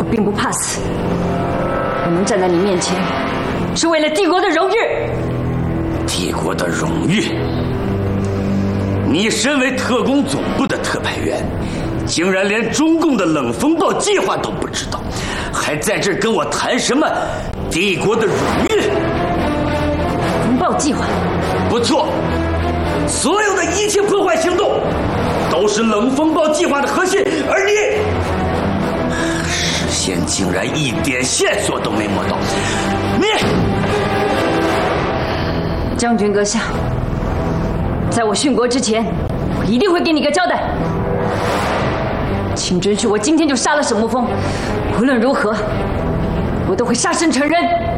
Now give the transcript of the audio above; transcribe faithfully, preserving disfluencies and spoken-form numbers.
并不怕死，我能站在你面前，是为了帝国的荣誉。 帝国的荣誉？你身为特工总部的特派员，竟然连中共的冷风暴计划都不知道，还在这跟我谈什么帝国的荣誉？ 风暴计划？ 不错，所有的一切破坏行动都是冷风暴计划的核心，而你事先竟然一点线索都没摸到。你， 将军阁下，在我殉国之前，我一定会给你个交代。请准许我今天就杀了沈沐风，无论如何，我都会杀身成仁。